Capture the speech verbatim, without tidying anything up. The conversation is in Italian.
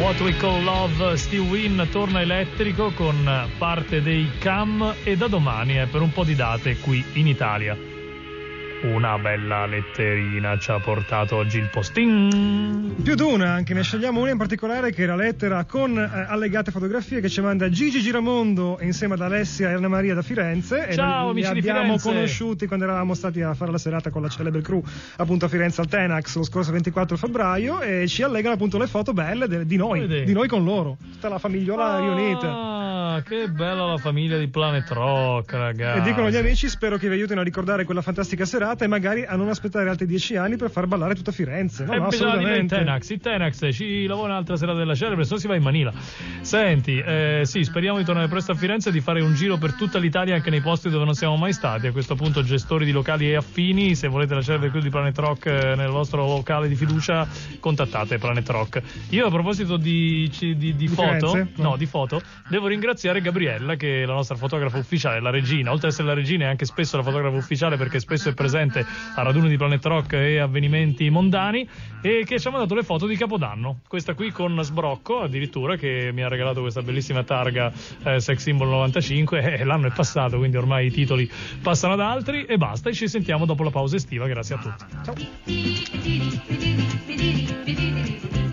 What We Call Love, Steve Wynn torna elettrico con parte dei Cam e da domani è per un po' di date qui in Italia. Una bella letterina ci ha portato oggi il posting. Più di una, anche ne scegliamo una in particolare che è la lettera con eh, allegate fotografie che ci manda Gigi Giramondo insieme ad Alessia e Anna Maria da Firenze. Ciao, e amici li di abbiamo Firenze. conosciuti quando eravamo stati a fare la serata con la celebre crew appunto a Firenze al Tenax lo scorso ventiquattro febbraio e ci allegano appunto le foto belle de- di noi, Vedi? di noi con loro, tutta la famigliola riunita. Ah, che bella la famiglia di Planet Rock, ragazzi. E dicono gli amici, spero che vi aiutino a ricordare quella fantastica serata e magari a non aspettare altri dieci anni per far ballare tutta Firenze. No, E no, bisogna dire il assolutamente. Tenax, il Tenax ci lavora un'altra serata della celebre, se no si va in Manila. Senti, eh, sì, speriamo di tornare presto a Firenze e di fare un giro per tutta l'Italia anche nei posti dove non siamo mai stati. A questo punto gestori di locali e affini, se volete la celebre crew di Planet Rock eh, nel vostro locale di fiducia, contattate Planet Rock. Io a proposito di, di, di, di foto, Firenze? no, No. di foto, devo ringraziare Gabriella che è la nostra fotografa ufficiale, la regina, oltre ad essere la regina è anche spesso la fotografa ufficiale perché spesso è presente a raduni di Planet Rock e avvenimenti mondani e che ci ha mandato le foto di Capodanno, questa qui con sbrocco addirittura, che mi ha regalato questa bellissima targa eh, Sex Symbol novantacinque e l'anno è passato quindi ormai i titoli passano ad altri e basta, e ci sentiamo dopo la pausa estiva, grazie a tutti. Ciao.